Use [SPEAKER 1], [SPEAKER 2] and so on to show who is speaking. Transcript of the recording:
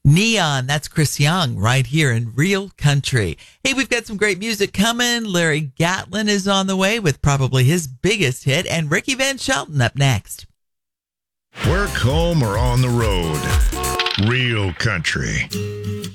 [SPEAKER 1] Neon, that's Chris Young right here in Real Country. Hey, we've got some great music coming. Larry Gatlin is on the way with probably his biggest hit, and Ricky Van Shelton up next.
[SPEAKER 2] Work, home, or on the road. Real Country.